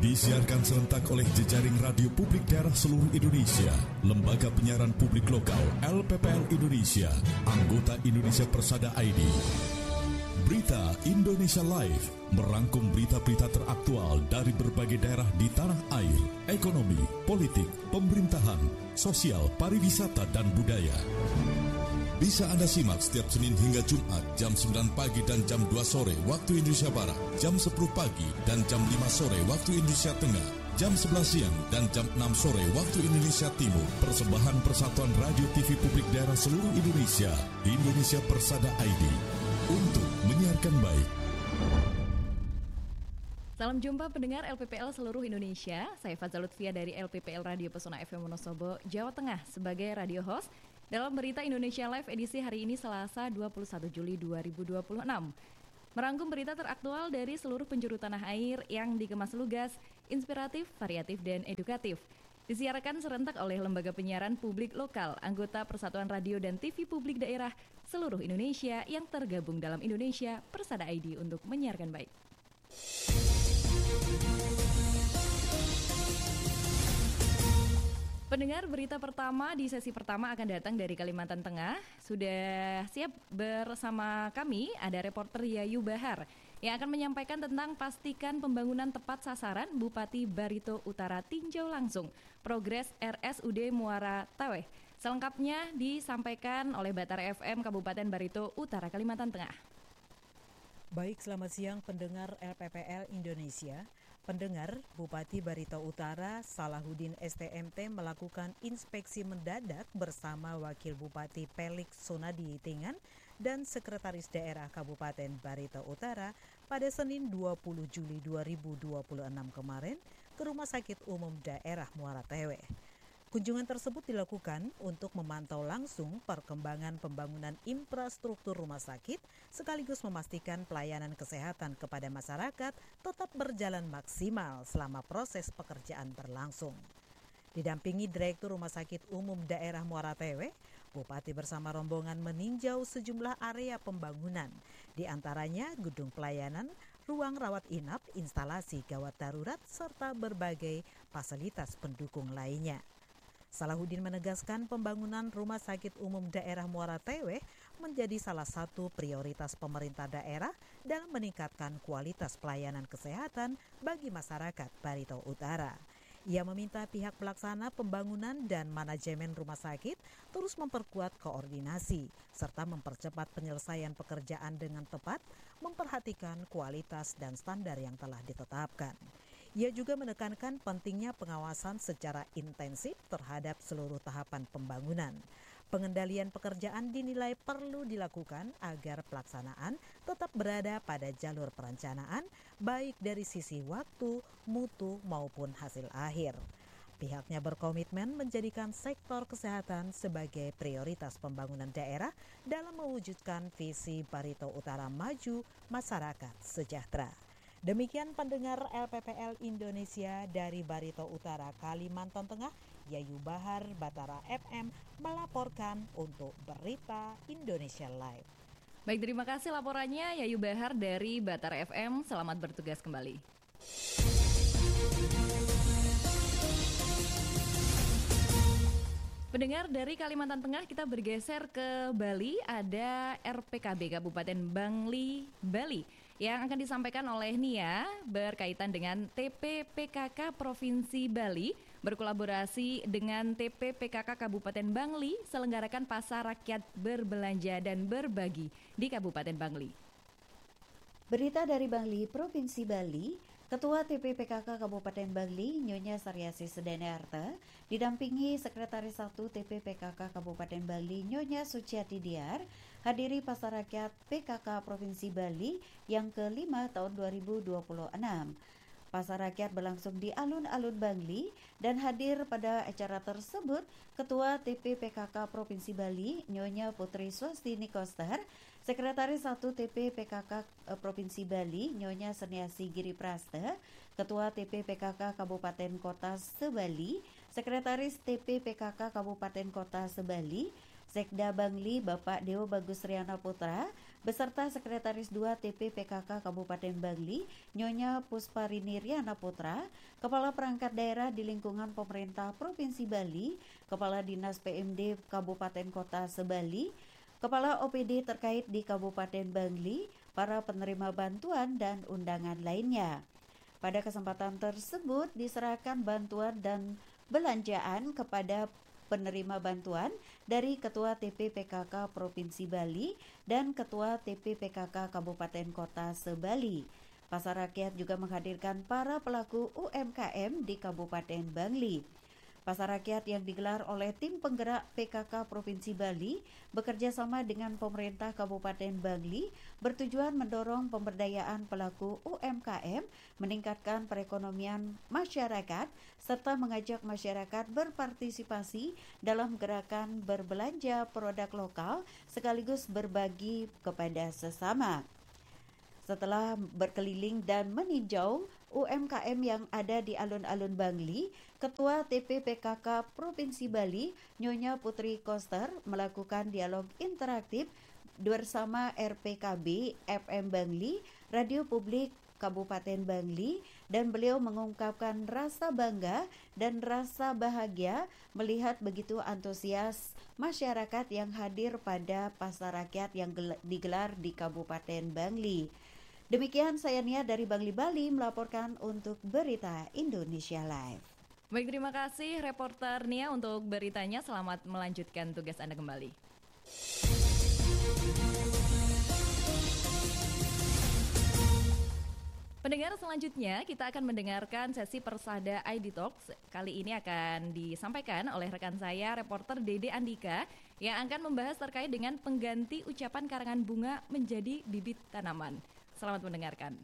Disiarkan serentak oleh jejaring radio publik daerah seluruh Indonesia, Lembaga Penyiaran Publik Lokal LPPL Indonesia, anggota Indonesia Persada ID. Berita Indonesia Live merangkum berita-berita teraktual dari berbagai daerah di tanah air, ekonomi, politik, pemerintahan, sosial, pariwisata, dan budaya. Bisa Anda simak setiap Senin hingga Jumat jam 9 pagi dan jam 2 sore waktu Indonesia Barat, jam 10 pagi dan jam 5 sore waktu Indonesia Tengah, jam 11 siang dan jam 6 sore waktu Indonesia Timur. Persembahan Persatuan Radio TV Publik Daerah seluruh Indonesia, Indonesia Persada ID, untuk menyiarkan baik. Salam jumpa pendengar LPPL seluruh Indonesia. Saya Fazal Lutfia dari LPPL Radio Pesona FM Wonosobo, Jawa Tengah sebagai radio host dalam Berita Indonesia Live edisi hari ini Selasa 21 Juli 2026. Merangkum berita teraktual dari seluruh penjuru tanah air yang dikemas lugas, inspiratif, variatif, dan edukatif. Disiarkan serentak oleh Lembaga Penyiaran Publik Lokal, anggota Persatuan Radio dan TV Publik Daerah seluruh Indonesia yang tergabung dalam Indonesia Persada ID untuk menyiarkan baik. Pendengar, berita pertama di sesi pertama akan datang dari Kalimantan Tengah. Sudah siap bersama kami ada reporter Yayu Bahar yang akan menyampaikan tentang pastikan pembangunan tepat sasaran Bupati Barito Utara tinjau langsung progres RSUD Muara Taweh. Selengkapnya disampaikan oleh Batara FM Kabupaten Barito Utara, Kalimantan Tengah. Baik, selamat siang pendengar LPPL Indonesia. Pendengar, Bupati Barito Utara Salahuddin STMT melakukan inspeksi mendadak bersama Wakil Bupati Pelik Sunadi Tingan dan Sekretaris Daerah Kabupaten Barito Utara pada Senin 20 Juli 2026 kemarin ke Rumah Sakit Umum Daerah Muara Taweh. Kunjungan tersebut dilakukan untuk memantau langsung perkembangan pembangunan infrastruktur rumah sakit sekaligus memastikan pelayanan kesehatan kepada masyarakat tetap berjalan maksimal selama proses pekerjaan berlangsung. Didampingi Direktur Rumah Sakit Umum Daerah Muara Taweh, Bupati bersama rombongan meninjau sejumlah area pembangunan, di antaranya gedung pelayanan, ruang rawat inap, instalasi gawat darurat, serta berbagai fasilitas pendukung lainnya. Salahuddin menegaskan pembangunan Rumah Sakit Umum Daerah Muara Taweh menjadi salah satu prioritas pemerintah daerah dalam meningkatkan kualitas pelayanan kesehatan bagi masyarakat Barito Utara. Ia meminta pihak pelaksana pembangunan dan manajemen rumah sakit terus memperkuat koordinasi serta mempercepat penyelesaian pekerjaan dengan tepat, memperhatikan kualitas dan standar yang telah ditetapkan. Ia juga menekankan pentingnya pengawasan secara intensif terhadap seluruh tahapan pembangunan. Pengendalian pekerjaan dinilai perlu dilakukan agar pelaksanaan tetap berada pada jalur perencanaan, baik dari sisi waktu, mutu, maupun hasil akhir. Pihaknya berkomitmen menjadikan sektor kesehatan sebagai prioritas pembangunan daerah dalam mewujudkan visi Barito Utara maju, masyarakat sejahtera. Demikian pendengar LPPL Indonesia dari Barito Utara, Kalimantan Tengah, Yayu Bahar, Batara FM melaporkan untuk Berita Indonesia Live. Baik, terima kasih laporannya Yayu Bahar dari Batara FM. Selamat bertugas kembali. Pendengar, dari Kalimantan Tengah kita bergeser ke Bali. Ada RPKB Kabupaten Bangli, Bali yang akan disampaikan oleh Nia berkaitan dengan TPPKK Provinsi Bali berkolaborasi dengan TPPKK Kabupaten Bangli selenggarakan pasar rakyat berbelanja dan berbagi di Kabupaten Bangli. Berita dari Bangli, Provinsi Bali. Ketua TPPKK Kabupaten Bangli, Nyonya Saryasi Sedenarta, didampingi Sekretaris 1 TPPKK Kabupaten Bangli, Nyonya Suciati Diar, hadiri Pasar Rakyat PKK Provinsi Bali yang ke-5 tahun 2026. Pasar rakyat berlangsung di alun-alun Bangli dan hadir pada acara tersebut Ketua TPPKK Provinsi Bali, Nyonya Putri Swastini Koster, Sekretaris 1 TPPKK Provinsi Bali, Nyonya Seniasi Giri Praste, Ketua TPPKK Kabupaten Kota Sebali, Sekretaris TPPKK Kabupaten Kota Sebali, Sekda Bangli Bapak Dewo Bagus Riana Putra, beserta Sekretaris 2 TP PKK Kabupaten Bangli, Nyonya Pusparini Riana Putra, Kepala Perangkat Daerah di lingkungan pemerintah Provinsi Bali, Kepala Dinas PMD Kabupaten Kota Sebali, Kepala OPD terkait di Kabupaten Bangli, para penerima bantuan dan undangan lainnya. Pada kesempatan tersebut diserahkan bantuan dan belanjaan kepada penerima bantuan dari Ketua TP PKK Provinsi Bali dan Ketua TP PKK Kabupaten Kota Sebali. Pasar Rakyat juga menghadirkan para pelaku UMKM di Kabupaten Bangli. Pasar Rakyat yang digelar oleh tim penggerak PKK Provinsi Bali bekerja sama dengan pemerintah Kabupaten Bangli bertujuan mendorong pemberdayaan pelaku UMKM, meningkatkan perekonomian masyarakat, serta mengajak masyarakat berpartisipasi dalam gerakan berbelanja produk lokal sekaligus berbagi kepada sesama. Setelah berkeliling dan meninjau UMKM yang ada di alun-alun Bangli, Ketua TP PKK Provinsi Bali, Nyonya Putri Koster, melakukan dialog interaktif bersama RPKB FM Bangli, Radio Publik Kabupaten Bangli, dan beliau mengungkapkan rasa bangga dan rasa bahagia melihat begitu antusias masyarakat yang hadir pada Pasar Rakyat yang digelar di Kabupaten Bangli. Demikian saya Nia dari Bangli, Bali melaporkan untuk Berita Indonesia Live. Baik, terima kasih reporter Nia untuk beritanya. Selamat melanjutkan tugas Anda kembali. Pendengar, selanjutnya kita akan mendengarkan sesi Persada ID Talks. Kali ini akan disampaikan oleh rekan saya, reporter Dede Andika, yang akan membahas terkait dengan pengganti ucapan karangan bunga menjadi bibit tanaman. Selamat mendengarkan.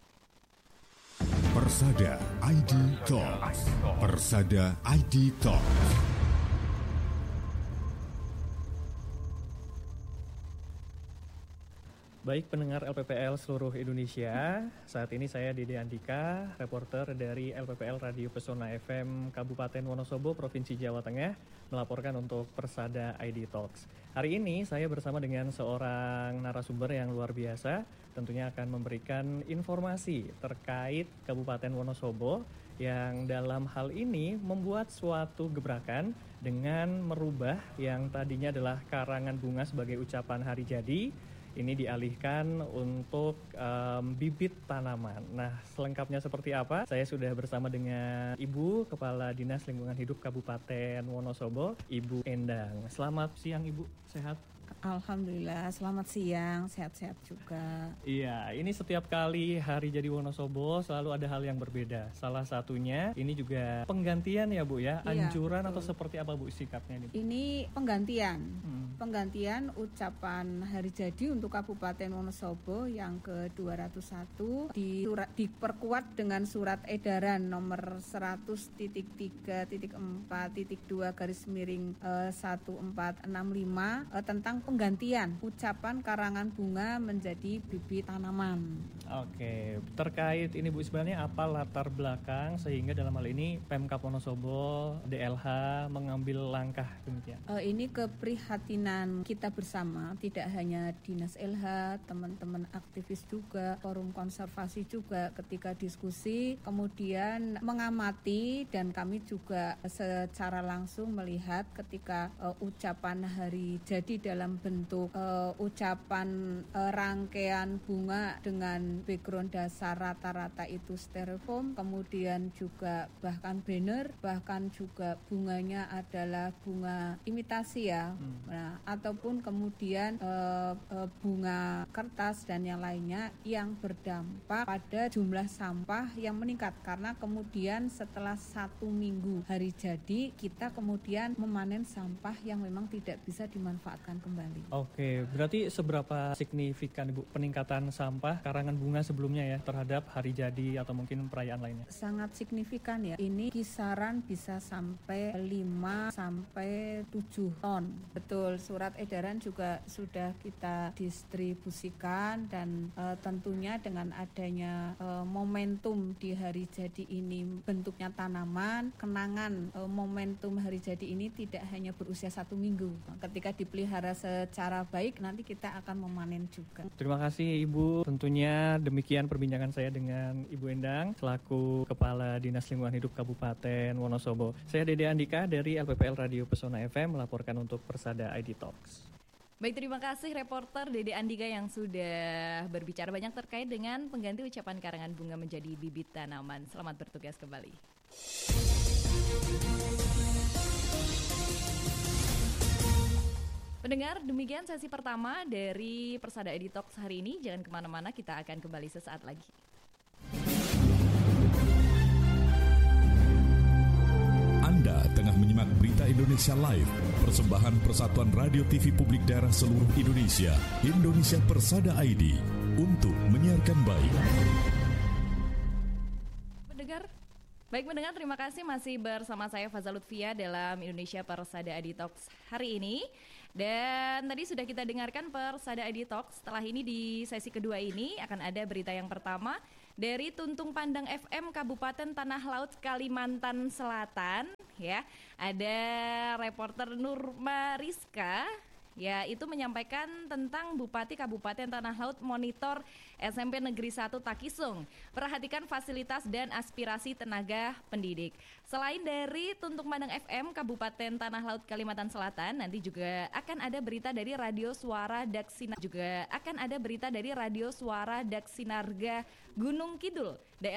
Persada ID Talks. Persada ID Talks. Baik pendengar LPPL seluruh Indonesia, saat ini saya Dede Andika, reporter dari LPPL Radio Pesona FM Kabupaten Wonosobo, Provinsi Jawa Tengah, melaporkan untuk Persada ID Talks. Hari ini saya bersama dengan seorang narasumber yang luar biasa, tentunya akan memberikan informasi terkait Kabupaten Wonosobo yang dalam hal ini membuat suatu gebrakan dengan merubah yang tadinya adalah karangan bunga sebagai ucapan hari jadi, ini dialihkan untuk bibit tanaman. Nah, selengkapnya seperti apa? Saya sudah bersama dengan Ibu Kepala Dinas Lingkungan Hidup Kabupaten Wonosobo, Ibu Endang. Selamat siang, Ibu. Sehat? Alhamdulillah, selamat siang, sehat-sehat juga. Iya, ini setiap kali hari jadi Wonosobo selalu ada hal yang berbeda. Salah satunya ini juga penggantian ya Bu ya, anjuran betul. Atau seperti apa Bu sikapnya ini? Ini penggantian, penggantian ucapan hari jadi untuk Kabupaten Wonosobo yang ke-201 diperkuat dengan surat edaran nomor 100.3.4.2/1465 tentang penggantian ucapan karangan bunga menjadi bibit tanaman. Oke, terkait ini Bu, sebenarnya apa latar belakang sehingga dalam hal ini Pemkab Wonosobo, DLH mengambil langkah demikian? Ini keprihatinan kita bersama, tidak hanya Dinas LH, teman-teman aktivis juga, forum konservasi juga ketika diskusi, kemudian mengamati dan kami juga secara langsung melihat ketika ucapan hari jadi dalam bentuk ucapan rangkaian bunga dengan background dasar rata-rata itu styrofoam, kemudian juga bahkan banner, bahkan juga bunganya adalah bunga imitasi ya, nah, ataupun kemudian bunga kertas dan yang lainnya yang berdampak pada jumlah sampah yang meningkat karena kemudian setelah 1 minggu hari jadi kita kemudian memanen sampah yang memang tidak bisa dimanfaatkan kembali. Oke, berarti seberapa signifikan Ibu peningkatan sampah karangan bunga sebelumnya ya terhadap hari jadi atau mungkin perayaan lainnya? Sangat signifikan ya. Ini kisaran bisa sampai 5 sampai 7 ton. Betul, surat edaran juga sudah kita distribusikan dan tentunya dengan adanya momentum di hari jadi ini bentuknya tanaman, kenangan momentum hari jadi ini tidak hanya berusia 1 minggu. Ketika dipelihara secara baik nanti kita akan memanen juga. Terima kasih Ibu. Tentunya demikian perbincangan saya dengan Ibu Endang selaku Kepala Dinas Lingkungan Hidup Kabupaten Wonosobo. Saya Dede Andika dari LPPL Radio Pesona FM melaporkan untuk Persada ID Talks. Baik, terima kasih reporter Dede Andika yang sudah berbicara banyak terkait dengan pengganti ucapan karangan bunga menjadi bibit tanaman. Selamat bertugas kembali. Pendengar, demikian sesi pertama dari Persada ID Talks hari ini. Jangan kemana-mana, kita akan kembali sesaat lagi. Anda tengah menyimak Berita Indonesia Live, persembahan Persatuan Radio TV Publik Daerah Seluruh Indonesia, Indonesia Persada ID, untuk menyiarkan baik. Mendengar, terima kasih masih bersama saya Faza Lutfia dalam Indonesia Persada ID Talks hari ini. Dan tadi sudah kita dengarkan Persada ID Talks. Setelah ini di sesi kedua ini akan ada berita yang pertama dari Tuntung Pandang FM Kabupaten Tanah Laut Kalimantan Selatan, ya. Ada reporter Nurma Rizka, ya, itu menyampaikan tentang Bupati Kabupaten Tanah Laut monitor SMP Negeri 1 Takisung. Perhatikan fasilitas dan aspirasi tenaga pendidik. Selain dari Tuntung Pandang FM Kabupaten Tanah Laut Kalimantan Selatan, nanti juga akan ada berita dari Radio Suara Daksinarga Gunung Kidul.